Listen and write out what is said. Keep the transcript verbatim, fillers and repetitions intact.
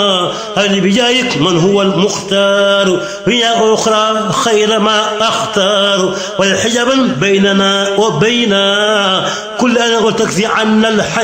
هل بجايك من هو المختار ويا أخرى خير ما أختار والحجاب بيننا وبين كل أنا وتكفي عنا الحياة